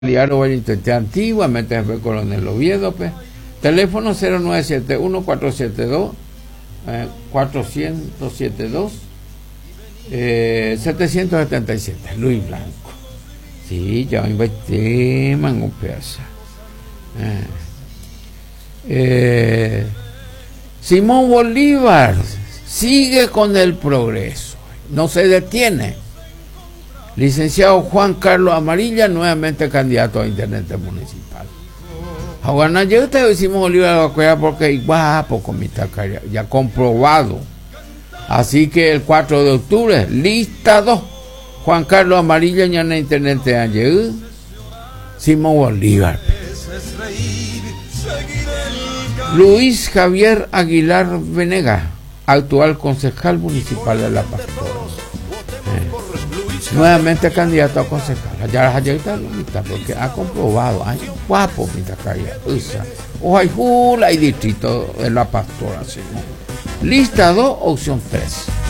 Diario Valle antiguamente fue Coronel Oviedo, pues. Teléfono 0971-472 472 777, Luis Blanco. Sí, ya me teman un pedazo. Simón Bolívar sigue con el progreso, no se detiene. Licenciado Juan Carlos Amarilla, nuevamente candidato a intendente municipal. Ahora, yo te decimos Bolívar porque es guapo con mi tacaria, ya comprobado. Así que el 4 de octubre, lista 2. Juan Carlos Amarilla, ya en intendente ayer. Simón Bolívar. Luis Javier Aguilar Venegas, actual concejal municipal de La Pastora. Nuevamente candidato a concejal. Ya ayer está lista porque ha comprobado. Ay, guapo, mi tacaria. Ojalá y distrito de La Pastora. Lista 2, opción 3.